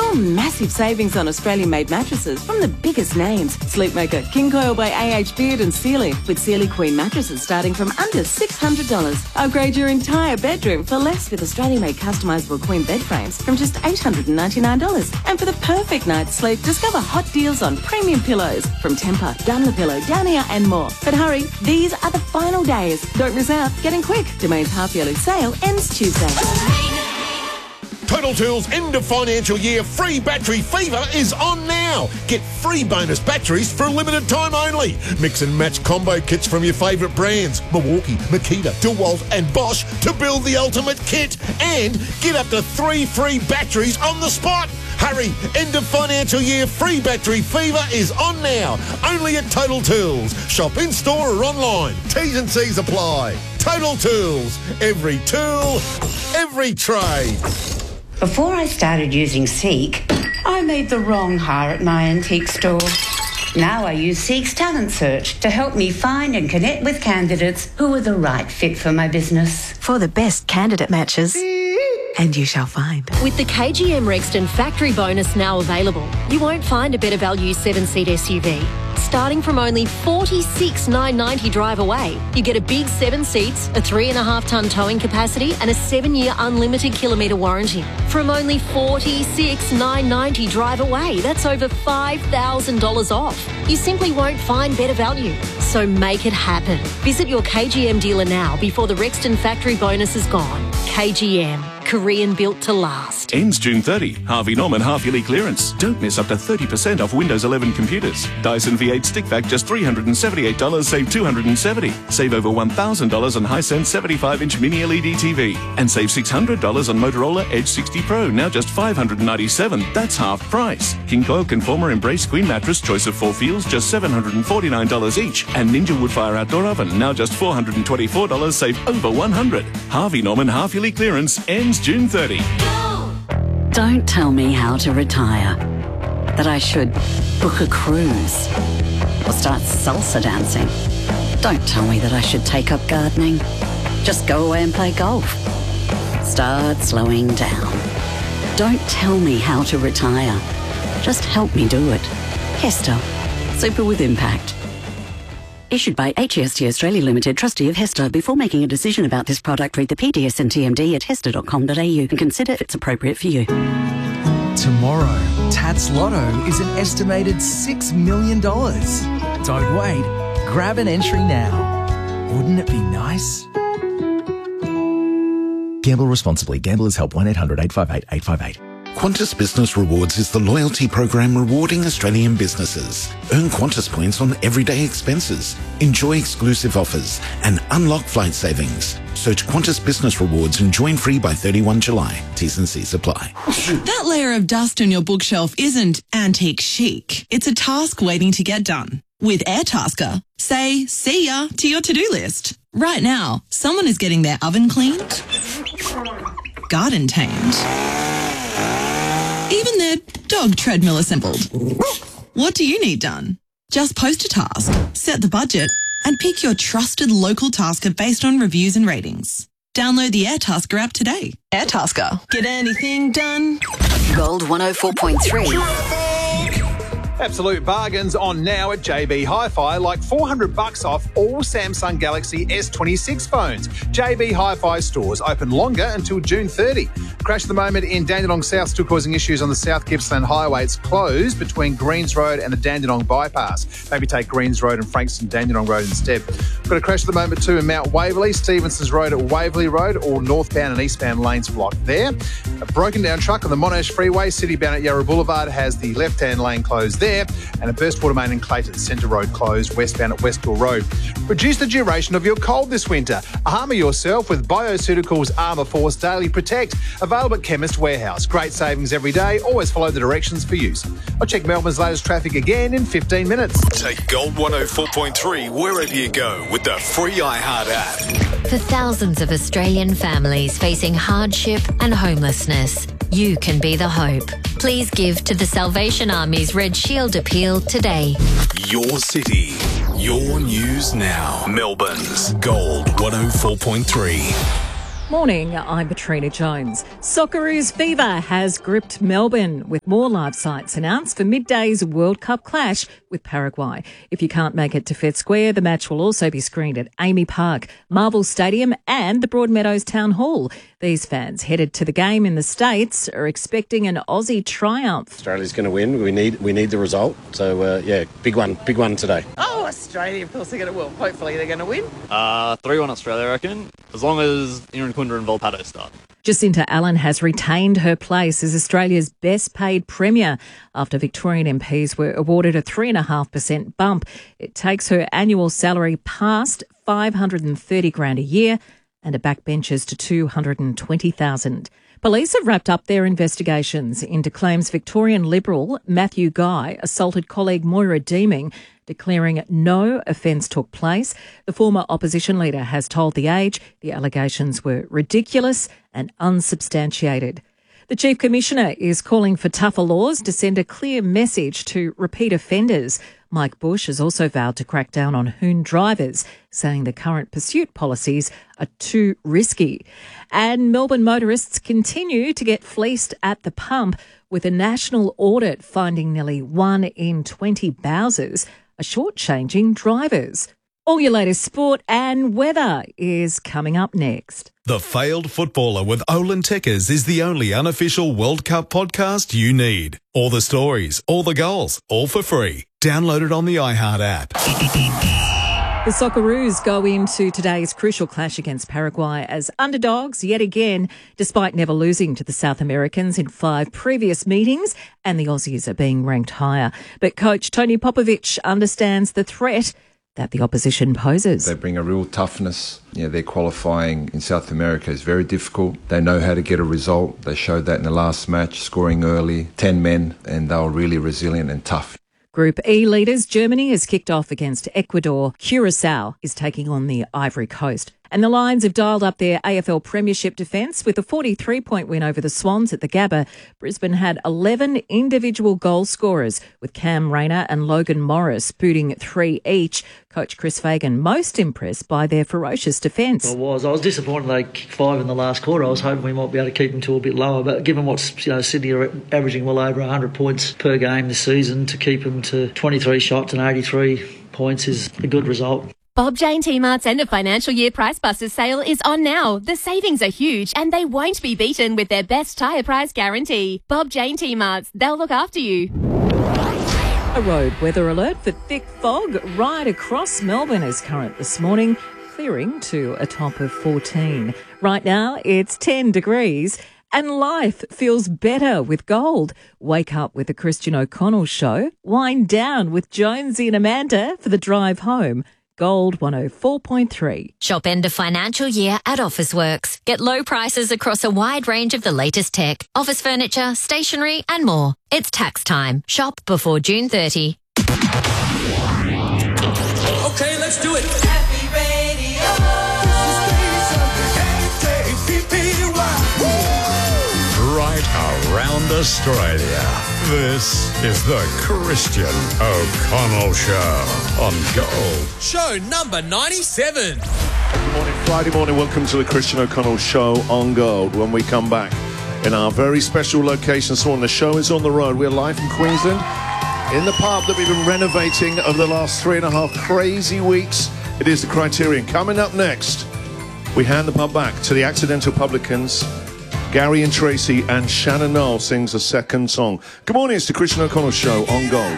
Score massive savings on Australian-made mattresses from the biggest names. Sleepmaker, King Coil by AH Beard and Sealy, with Sealy Queen mattresses starting from under $600. Upgrade your entire bedroom for less with Australian-made customisable queen bed frames from just $899. And for the perfect night's sleep, discover hot deals on premium pillows from Tempur, Dunlopillow, Downier and more. But hurry, these are the final days. Don't miss out. Getting quick. Domain's half-yearly sale ends Tuesday. Total Tools end of financial year free battery fever is on now. Get free bonus batteries for a limited time only. Mix and match combo kits from your favourite brands, Milwaukee, Makita, DeWalt and Bosch, to build the ultimate kit. And get up to 3 free batteries on the spot. Hurry, end of financial year free battery fever is on now. Only at Total Tools. Shop in store or online. T's and C's apply. Total Tools. Every tool, every trade. Before I started using Seek, I made the wrong hire at my antique store. Now I use Seek's Talent Search to help me find and connect with candidates who are the right fit for my business. For the best candidate matches. And you shall find. With the KGM Rexton factory bonus now available, you won't find a better value 7-seat SUV. Starting from only $46,990 drive away, you get a big 7 seats, a 3.5-tonne towing capacity and a 7-year unlimited kilometre warranty. From only $46,990 drive away, that's over $5,000 off. You simply won't find better value. So make it happen. Visit your KGM dealer now before the Rexton factory bonus is gone. KGM. Korean built to last. Ends June 30. Harvey Norman half-yearly clearance. Don't miss up to 30% off Windows 11 computers. Dyson V8 stick vac just $378, save $270. Save over $1,000 on Hisense 75-inch mini LED TV. And save $600 on Motorola Edge 60 Pro, now just $597. That's half price. King Coil Conformer Embrace Queen Mattress, choice of 4 feels, just $749 each. And Ninja Woodfire Outdoor Oven, now just $424, save over $100. Harvey Norman half-yearly clearance ends June 30. Don't tell me how to retire. That I should book a cruise or start salsa dancing. Don't tell me that I should take up gardening. Just go away and play golf. Start slowing down. Don't tell me how to retire. Just help me do it. Hester. Super with impact. Issued by HEST Australia Limited, trustee of Hester. Before making a decision about this product, read the PDS and TMD at hester.com.au and consider if it's appropriate for you. Tomorrow, Tats Lotto is an estimated $6 million. Don't wait. Grab an entry now. Wouldn't it be nice? Gamble responsibly. Gamblers Help 1-800-858-858. Qantas Business Rewards is the loyalty program rewarding Australian businesses. Earn Qantas points on everyday expenses, enjoy exclusive offers, and unlock flight savings. Search Qantas Business Rewards and join free by 31 July. T's and C's apply. That layer of dust on your bookshelf isn't antique chic. It's a task waiting to get done. With Airtasker, say see ya to your to-do list. Right now, someone is getting their oven cleaned, garden tamed, even their dog treadmill assembled. What do you need done? Just post a task, set the budget, and pick your trusted local tasker based on reviews and ratings. Download the Airtasker app today. Airtasker. Get anything done? Gold 104.3. Absolute bargains on now at JB Hi-Fi, like $400 off all Samsung Galaxy S26 phones. JB Hi-Fi stores open longer until June 30. Crash at the moment in Dandenong South, still causing issues on the South Gippsland Highway. It's closed between Greens Road and the Dandenong Bypass. Maybe take Greens Road and Frankston Dandenong Road instead. Got a crash at the moment too in Mount Waverley, Stevenson's Road at Waverley Road, all northbound and eastbound lanes blocked there. A broken down truck on the Monash Freeway, citybound at Yarra Boulevard, has the left-hand lane closed there. And a burst water main in Clayton Centre Road closed, westbound at Westhill Road. Reduce the duration of your cold this winter. Armour yourself with Bioceuticals Armour Force Daily Protect. Available at Chemist Warehouse. Great savings every day. Always follow the directions for use. I'll check Melbourne's latest traffic again in 15 minutes. Take Gold 104.3 wherever you go with the free iHeart app. For thousands of Australian families facing hardship and homelessness, you can be the hope. Please give to the Salvation Army's Red Shield appeal today. Your city, your news now. Melbourne's Gold 104.3. Morning, I'm Katrina Jones. Socceroos fever has gripped Melbourne with more live sites announced for midday's World Cup clash with Paraguay. If you can't make it to Fed Square, the match will also be screened at Amy Park, Marvel Stadium and the Broadmeadows Town Hall. These fans headed to the game in the States are expecting an Aussie triumph. Australia's going to win. We need the result. So, big one today. Oh, Australia, of course they're going to win. Hopefully they're going to win. 3-1 Australia, I reckon, as long as Irankunda and Volpato start. Jacinta Allen has retained her place as Australia's best paid premier after Victorian MPs were awarded a 3.5% bump. It takes her annual salary past $530,000 a year and her backbenchers to $220,000. Police have wrapped up their investigations into claims Victorian Liberal Matthew Guy assaulted colleague Moira Deeming, declaring no offence took place. The former opposition leader has told The Age the allegations were ridiculous and unsubstantiated. The Chief Commissioner is calling for tougher laws to send a clear message to repeat offenders. Mike Bush has also vowed to crack down on hoon drivers, saying the current pursuit policies are too risky. And Melbourne motorists continue to get fleeced at the pump, with a national audit finding nearly 1 in 20 Bowsers are shortchanging drivers. All your latest sport and weather is coming up next. The Failed Footballer with Olin Tekkers is the only unofficial World Cup podcast you need. All the stories, all the goals, all for free. Download it on the iHeart app. The Socceroos go into today's crucial clash against Paraguay as underdogs yet again, despite never losing to the South Americans in 5 previous meetings, and the Aussies are being ranked higher. But coach Tony Popovic understands the threat that the opposition poses. They bring a real toughness. Their qualifying in South America is very difficult. They know how to get a result. They showed that in the last match, scoring early, 10 men, and they were really resilient and tough. Group E leaders, Germany has kicked off against Ecuador. Curacao is taking on the Ivory Coast. And the Lions have dialed up their AFL Premiership defence with a 43-point win over the Swans at the Gabba. Brisbane had 11 individual goal scorers, with Cam Rayner and Logan Morris booting 3 each. Coach Chris Fagan most impressed by their ferocious defence. I was disappointed they kicked 5 in the last quarter. I was hoping we might be able to keep them to a bit lower, but given what's Sydney are averaging well over 100 points per game this season, to keep them to 23 shots and 83 points is a good result. Bob Jane T-Mart's end of financial year Price Busters sale is on now. The savings are huge and they won't be beaten with their best tyre price guarantee. Bob Jane T-Mart's, they'll look after you. A road weather alert for thick fog right across Melbourne is current this morning, clearing to a top of 14. Right now it's 10 degrees. And life feels better with gold. Wake up with the Christian O'Connell Show. Wind down with Jonesy and Amanda for the drive home. Gold 104.3. Shop end of financial year at Officeworks. Get low prices across a wide range of the latest tech, office furniture, stationery and more. It's tax time. Shop before June 30. Okay, let's do it. Happy Radio. Right around Australia. This is the Christian O'Connell Show on Gold. Show number 97. Good morning, Friday morning. Welcome to the Christian O'Connell Show on Gold. When we come back in our very special location this morning, the show is on the road. We're live from Queensland in the pub that we've been renovating over the last 3.5 crazy weeks. It is the Criterion. Coming up next, we hand the pub back to the Accidental Publicans. Gary and Tracy, and Shannon Knoll sings a second song. Good morning, it's the Christian O'Connell Show on Gold.